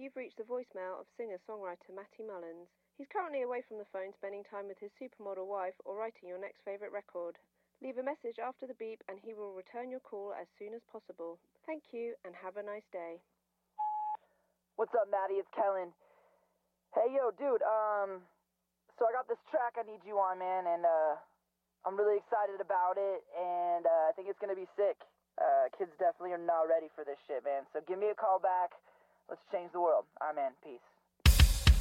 You've reached the voicemail of singer-songwriter Matty Mullins. He's currently away from the phone spending time with his supermodel wife or writing your next favourite record. Leave a message after the beep and he will return your call as soon as possible. Thank you and have a nice day. What's up, Matty? It's Kellen. Hey, yo, dude, so I got this track I need you on, man, and, I'm really excited about it, and, I think it's gonna be sick. Kids definitely are not ready for this shit, man, so give me a call back. Let's change the world. All right, man. Peace.